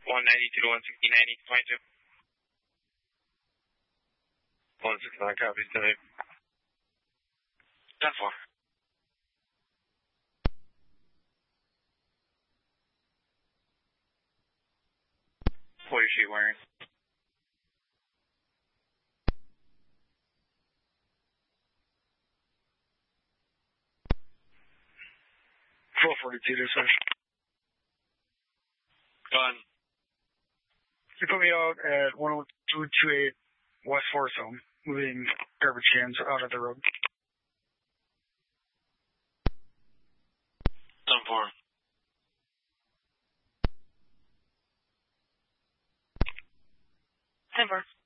192 to 169, 22. 169 copies, 10-8. 10-4. 40 sheet wiring. Full 42 to switch. Go on. You put me out at 10228 West Forest Home, moving garbage cans out of the road. 10-4. 10-4.